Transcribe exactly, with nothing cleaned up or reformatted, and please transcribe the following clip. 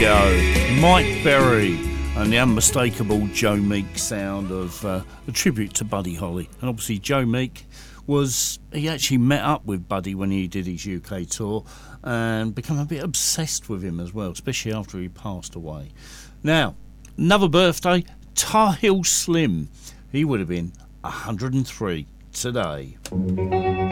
go. Mike Berry and the unmistakable Joe Meek sound of uh, a tribute to Buddy Holly. And obviously Joe Meek was, he actually met up with Buddy when he did his U K tour and became a bit obsessed with him as well, especially after he passed away. Now, another birthday, Tar Heel Slim. He would have been one hundred and three today.